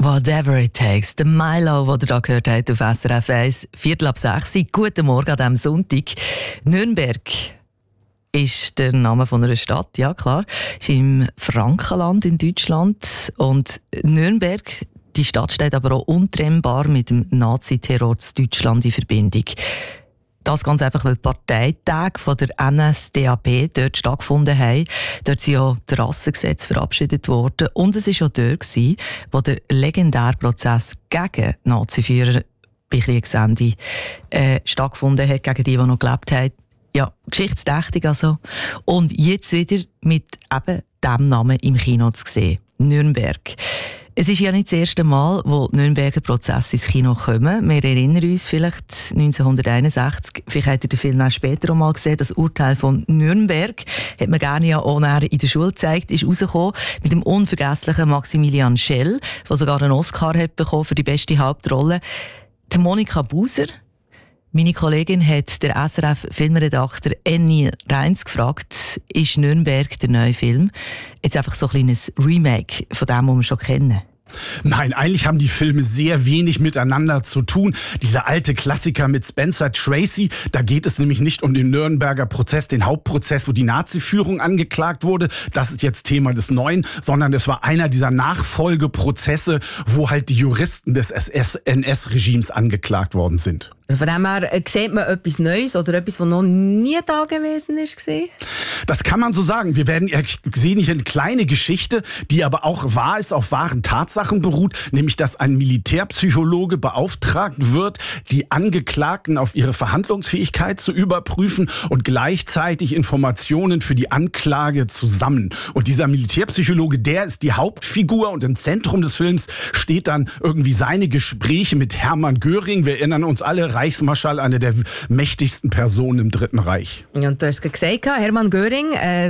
Whatever it takes. Der Milo, den ihr da gehört habt auf SRF 1, 5:45. Guten Morgen an diesem Sonntag. Nürnberg ist der Name von einer Stadt, ja klar. Ist im Frankenland in Deutschland. Und Nürnberg, die Stadt steht aber auch untrennbar mit dem Nazi-Terror in Deutschland in Verbindung. Das ganz einfach, weil die Parteitage von der NSDAP dort stattgefunden haben. Dort sind ja die Rassengesetze verabschiedet worden. Und es war auch dort, wo der legendäre Prozess gegen Naziführer bei Kriegsende stattgefunden hat, gegen die noch gelebt haben. Ja, geschichtsträchtig also. Und jetzt wieder mit eben diesem Namen im Kino zu sehen. Nürnberg. Es ist ja nicht das erste Mal, wo die Nürnberger Prozesse ins Kino kommen. Wir erinnern uns vielleicht 1961, vielleicht habt ihr den Film auch später auch mal gesehen, das Urteil von Nürnberg, hat man gerne ja auch in der Schule gezeigt, ist rausgekommen mit dem unvergesslichen Maximilian Schell, der sogar einen Oscar hat bekommen für die beste Hauptrolle. Die Monika Buser, meine Kollegin, hat der SRF-Filmredakteur Enni Reins gefragt, ist Nürnberg der neue Film? Jetzt einfach so ein kleines Remake von dem, was wir schon kennen. Nein, eigentlich haben die Filme sehr wenig miteinander zu tun. Dieser alte Klassiker mit Spencer Tracy, da geht es nämlich nicht um den Nürnberger Prozess, den Hauptprozess, wo die Nazi-Führung angeklagt wurde. Das ist jetzt Thema des Neuen, sondern es war einer dieser Nachfolgeprozesse, wo halt die Juristen des NS-Regimes angeklagt worden sind. Also von dem her sieht man etwas Neues oder etwas, was noch nie da gewesen ist? Das kann man so sagen. Wir sehen hier eine kleine Geschichte, die aber auch wahr ist, auf wahren Tatsachen beruht, nämlich dass ein Militärpsychologe beauftragt wird, die Angeklagten auf ihre Verhandlungsfähigkeit zu überprüfen und gleichzeitig Informationen für die Anklage zu sammeln. Und dieser Militärpsychologe, der ist die Hauptfigur und im Zentrum des Films steht dann irgendwie seine Gespräche mit Hermann Göring. Wir erinnern uns alle, Reichsmarschall, eine der mächtigsten Personen im Dritten Reich. Ja, und du hast gesagt, Hermann Göring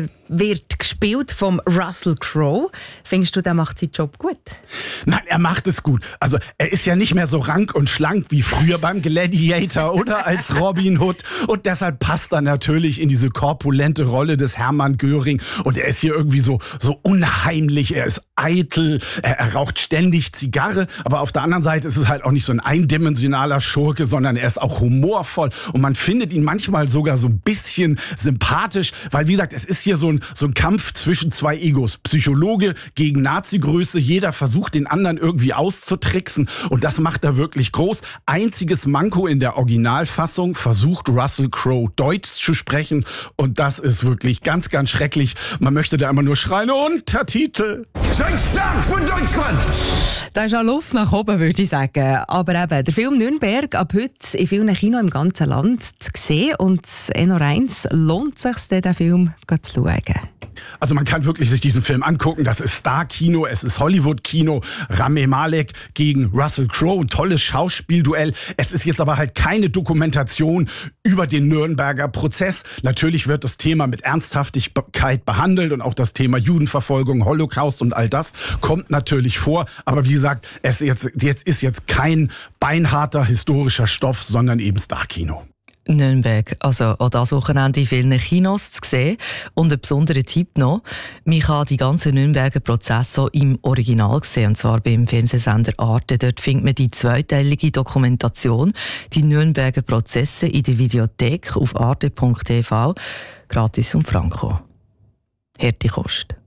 wird gespielt vom Russell Crowe. Findest du, der macht seinen Job gut? Nein, er macht es gut. Also er ist ja nicht mehr so rank und schlank wie früher beim Gladiator oder als Robin Hood. Und deshalb passt er natürlich in diese korpulente Rolle des Hermann Göring. Und er ist hier irgendwie so unheimlich, er ist eitel, er raucht ständig Zigarre. Aber auf der anderen Seite ist es halt auch nicht so ein eindimensionaler Schurke, sondern er ist auch humorvoll. Und man findet ihn manchmal sogar so ein bisschen sympathisch, weil wie gesagt, es ist hier so ein Kampf zwischen zwei Egos. Psychologe gegen Nazi-Größe. Jeder versucht, den anderen irgendwie auszutricksen. Und das macht er wirklich groß. Einziges Manko in der Originalfassung: versucht Russell Crowe Deutsch zu sprechen. Und das ist wirklich ganz, ganz schrecklich. Man möchte da immer nur schreien: Untertitel! Seid stark für Deutschland! Da ist auch Luft nach oben, würde ich sagen. Aber eben, der Film Nürnberg ab heute in vielen Kinos im ganzen Land zu sehen. Und Enno Reins, lohnt es sich, den Film zu schauen? Also man kann wirklich sich diesen Film angucken. Das ist Star-Kino, es ist Hollywood-Kino. Rami Malek gegen Russell Crowe, ein tolles Schauspielduell. Es ist jetzt aber halt keine Dokumentation über den Nürnberger Prozess. Natürlich wird das Thema mit Ernsthaftigkeit behandelt und auch das Thema Judenverfolgung, Holocaust und all das kommt natürlich vor. Aber wie gesagt, es ist jetzt kein beinharter historischer Stoff, sondern eben Star-Kino. Nürnberg, also auch das Wochenende in vielen Kinos zu sehen. Und ein besonderer Tipp noch: man kann die ganzen Nürnberger Prozesse im Original sehen, und zwar beim Fernsehsender Arte. Dort findet man die zweiteilige Dokumentation, die Nürnberger Prozesse, in der Videothek auf arte.tv, gratis und franko. Harte Kost.